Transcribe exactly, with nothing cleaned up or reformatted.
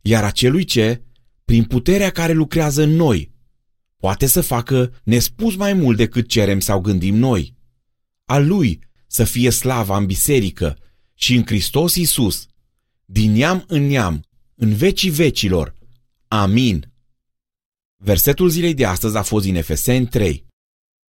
iar a celui ce, prin puterea care lucrează în noi, poate să facă nespus mai mult decât cerem sau gândim noi. A Lui să fie slava în biserică și în Hristos Iisus, din neam în neam, în vecii vecilor. Amin. Versetul zilei de astăzi a fost din Efeseni trei.